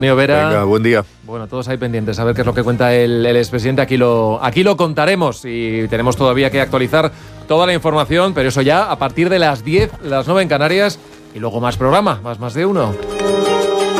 Vera. Venga, buen día. Bueno, todos ahí pendientes a ver qué es lo que cuenta el expresidente. Aquí lo contaremos y tenemos todavía que actualizar toda la información, pero eso ya a partir de las 10, las 9 en Canarias y luego más programa, más de uno.